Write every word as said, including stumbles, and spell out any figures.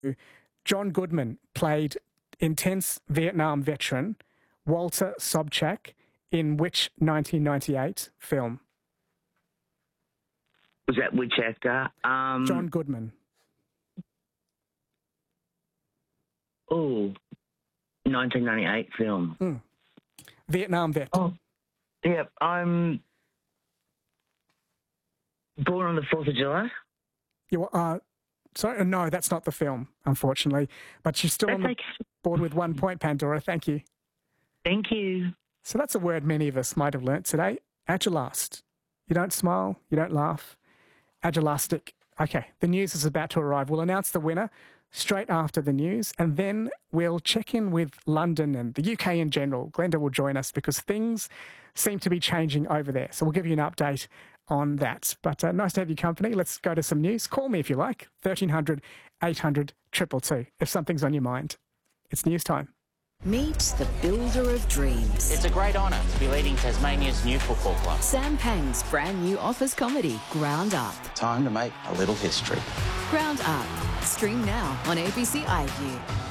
John Goodman played intense Vietnam veteran Walter Sobchak in which nineteen ninety-eight film? Was that which actor? Um, John Goodman. Oh, nineteen ninety-eight film. Mm. Vietnam vet. Oh, yeah. I'm Born on the fourth of July. You uh, sorry, no, that's not the film, unfortunately. But you're still That's on the okay. board with one point, Pandora. Thank you. Thank you. So that's a word many of us might have learnt today. Agilast. You don't smile, you don't laugh. Agilastic. Okay, the news is about to arrive. We'll announce the winner straight after the news, and then we'll check in with London and the U K in general. Glenda will join us because things seem to be changing over there. So we'll give you an update on that. But uh, nice to have your company. Let's go to some news. Call me if you like, thirteen hundred, eight hundred, two two two, if something's on your mind. It's news time. Meet the builder of dreams. It's a great honour to be leading Tasmania's new football club. Sam Pang's brand new office comedy, Ground Up. Time to make a little history. Ground Up. Stream now on A B C iView.